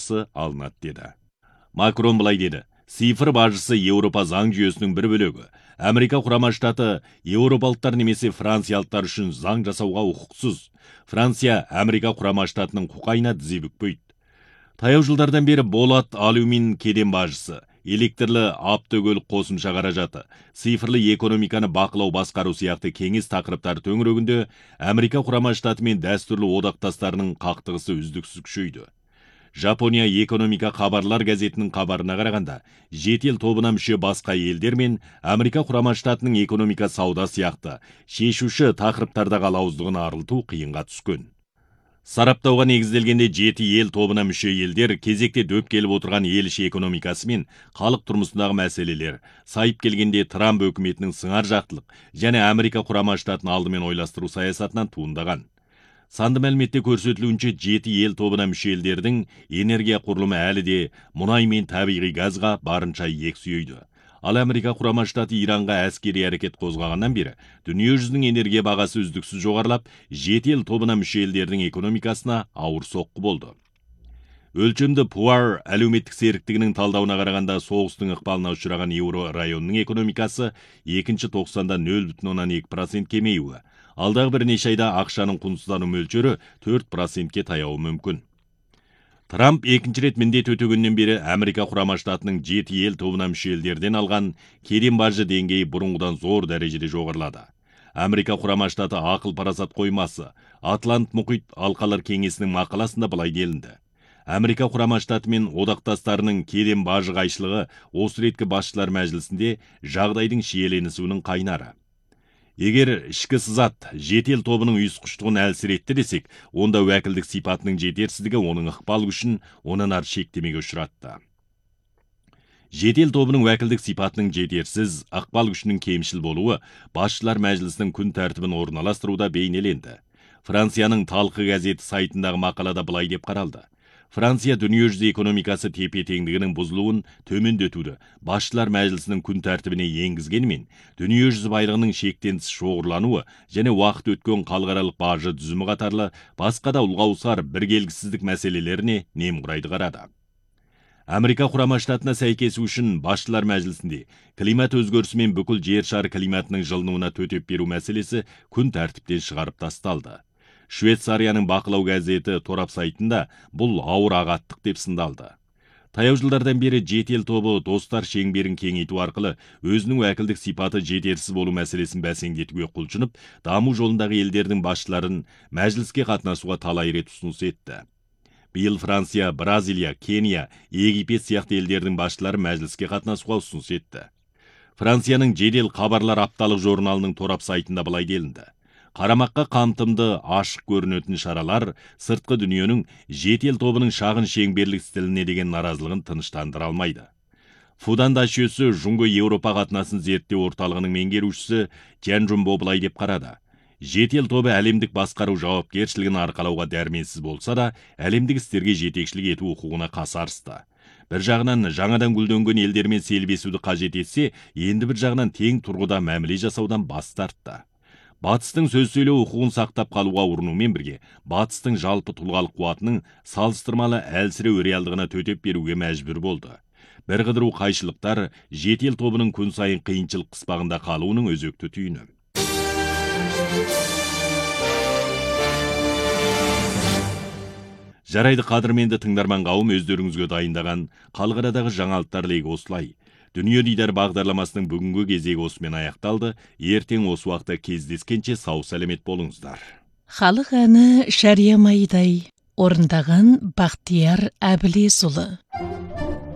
бажысы алынады деді. Макрон былай деді: цифр бажысы Еуропа заң жүйесінің бір бөлігі. Америка құрама штаты еуропалықтар немесе франциялықтар үшін заң жасауға құқықсыз. Франция Америка құрама штатының құқайына тізе бүкпейді. Таяу жылдардан бері болат, алюмин кеден бажысы, электрлі автокөлік қосымша қаражаты, цифрлы экономиканы бақылау басқару сияқты кеңес тақырыптар төңірегінде Америка құрама штаты мен дәстүрлі одақтастарының қақтығысы үздіксіз күшейді. Жапония экономика хабарлар газетінің хабарына қарағанда, 7 ел тобына мүше басқа елдер мен Америка құрама штатының экономика сауда сияқты шешуші тақырыптардағы алауыздығын арылту қиынға түскен. Сараптауға негізделгенде 7 ел тобына мүше елдер кезекте дөп келіп отырған ел іші экономикасы мен халық тұрмысындағы мәселелер, сайып келгенде Трамп өкіметінің сыңар жақтылық және Америка құрама штатын алдымен ойластыру саясатынан туындаған. Санды мәліметте көрсетілуінше 7 ел тобына мүше елдердің энергия құрылымы әлі де мұнай мен табиғи газға барынша иек сүйейді. Ал Америка құрама штаты Иранға әскери әрекет қозғағаннан бері дүние жүзінің энергия бағасы үздіксіз жоғарылап, 7 ел тобына мүше елдердің экономикасына ауыр соққы болды. Өлчемді Пуар әлеуметтік серіктігінің талдауына қарағанда соғыстың ықпалына ұшыраған еуро районының экономикасы 2-тоқсанда 0,2% кемеюі. Алдағы бірнеше айда ақшаның құнсыздану мөлшері 4%-ке таяуы мүмкін. Трамп екінші рет міндет өтегеннен бері Америка құрама штатының 7 ел тобына мүше елдерден алған кеден бажы деңгейі бұрынғыдан зор дәрежеде жоғарылады. Америка құрама штаты ақыл парасат қоймасы Атлант мұхит алқалар кеңесінің мақаласында былай делінді: Америка құрама штаты мен одақтастарының кеден бажы қайшылығы осы реткі басшылар мәжілісінде жағдайдың шиеленісуінің қайнары. Егер ішкі сызат 7 ел тобының ұйысқыштығын әлсіретті десек, онда уәкілдік сипатының жетерсіздігі оның ықпал күшін онан ары шектемеге ұшыратты. 7 ел тобының уәкілдік сипатының жетерсіз, ықпал күшінің кемшіл болуы басшылар мәжілісінің күн тәртібін орналастыруда бейнеленді. Францияның Талқы газеті сайтындағы мақалада былай деп қаралды: Франция дүниежүзі экономикасы тепе-теңдігінің бұзылуын төмендетуді басшылар мәжілісінің күн тәртібіне енгізгенімен, дүниежүзі байлығының шектен тыс шоғырлануы және уақыт өткен халықаралық бажы түзімі қатарлы басқа да ұлғаусар біркелкісіздік мәселелеріне немқұрайды қарады. Америка құрама штатына сәйкесу үшін басшылар мәжілісінде климат өзгерісі мен бүкіл жер шары климатының жылынуына төтеп беру мәселесі күн тәртіптен шығарып тасталды. Швейцарияның бақылау газеті торап сайтында бұл ауыр ағаттық деп сындалды. Таяу жылдардан бері 7 ел тобы достар шеңберін кеңейту арқылы өзінің уәкілдік сипаты жетерсіз болу мәселесін бәсеңдетуге құлшынып, даму жолындағы елдердің басшыларын мәжіліске қатынасуға талай рет ұсыныс етті. Биыл Франция, Бразилия, Кения, Египет сияқты елдердің басшылары мәжіліске қатынасуға ұсыныс етті. Францияның жедел хабарлар апталық журналының торап сайтында былай делінді: Қарамаққа қамтымды ашық көрінетін шаралар сыртқы дүниенің 7 ел тобының шағын шеңберлік стиліне деген наразылығын тыныштандыра алмайды. Фудан дашесі Жұңғы Еуропа қатынасын зерттеу орталығының меңгерушісі Джан Жумбо былай деп қарады: 7 ел тобы әлемдік басқару жауапкершілігін арқалауға дәрменсіз болса да, әлемдік істерге жетекшілік ету құқығына қасарысты. Бір жағынан жаңадан гүлденген елдермен селбесуді қажет етсе, енді бір жағынан тең тұрғыда мәміле жасаудан бас тартты. Батыстың сөз сөйлеу құқығын сақтап қалуға ұрынумен бірге, батыстың жалпы тұлғалық қуатының салыстырмалы әлсіреу реалдығына төтеп беруге мәжбүр болды. Бір қыдыру қайшылықтар 7 ел тобының күн сайын қиыншылық қыспағында қалуының өзекті түйіні. Жарайды қадірменді тыңдарман қауым, өздеріңізге дайындаған қалғарадағы жаңалықтар легі осылай. Дүние дидар бағдарламасының бүгінгі кезегі осымен аяқталды. Ертең осы уақытта кездескенше сау сәлемет болыңыздар. Халық әні Шәрия Майдай орындаған Бақтияр Әбілесұлы.